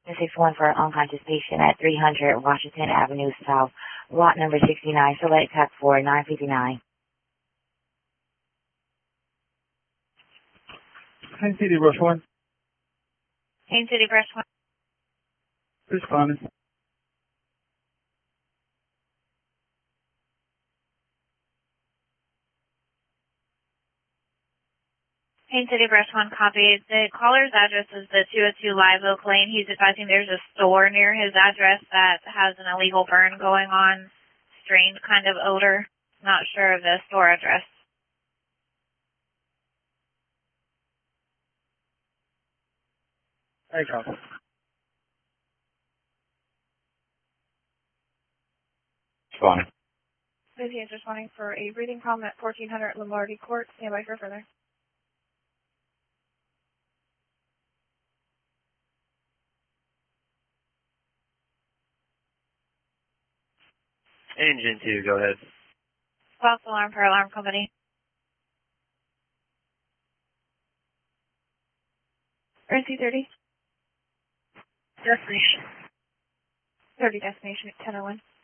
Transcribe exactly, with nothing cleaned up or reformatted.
six one for an unconscious patient at three hundred Washington Avenue South, lot number sixty-nine, select tap for nine fifty-nine. Haines City, Rush one. Haines City, Rush one. Responding. Haines City, Rush one, copy. The caller's address is the two oh two Live Oak Lane. He's advising there's a store near his address that has an illegal burn going on. Strange kind of odor. Not sure of the store address. Hey, copy. Responding. Busy is responding for a breathing problem at fourteen hundred Lombardi Court. Stand by for further. Engine two, go ahead. False alarm for alarm company. R C thirty. Destination. thirty destination at ten oh one.